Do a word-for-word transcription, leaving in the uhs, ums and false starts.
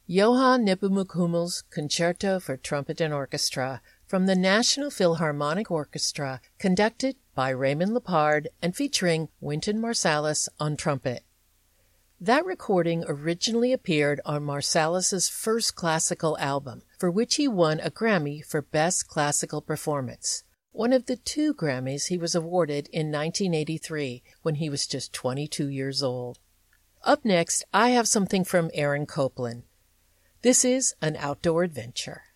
Johann Nepomuk Hummel's Concerto for Trumpet and Orchestra from the National Philharmonic Orchestra, conducted by Raymond Lepard and featuring Wynton Marsalis on trumpet. That recording originally appeared on Marsalis's first classical album, for which he won a Grammy for Best Classical Performance, one of the two Grammys he was awarded in nineteen eighty-three when he was just twenty-two years old. Up next, I have something from Aaron Copland. This is An Outdoor Adventure.